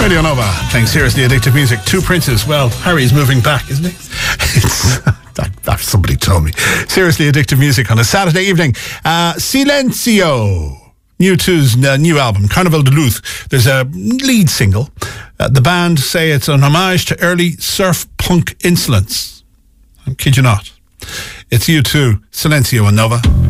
Radio Nova playing seriously addictive music. Two Princes. Well, Harry's moving back, isn't he? That somebody told me. Seriously addictive music on a Saturday evening. Silencio. U2's new album, Carnival de Luth. There's a lead single. The band say it's an homage to early surf punk insolence. I kid you not. It's U2, Silencio on Nova.